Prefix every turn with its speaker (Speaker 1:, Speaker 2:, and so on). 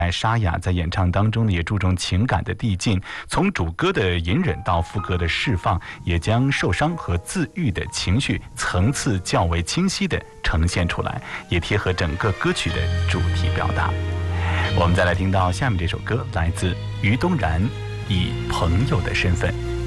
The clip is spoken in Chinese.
Speaker 1: 沙哑在演唱当中呢，也注重情感的递进，从主歌的隐忍到副歌的释放，也将受伤和自愈的情绪层次较为清晰地呈现出来，也贴合整个歌曲的主题表达。我们再来听到下面这首歌，来自于东然，以朋友的身份。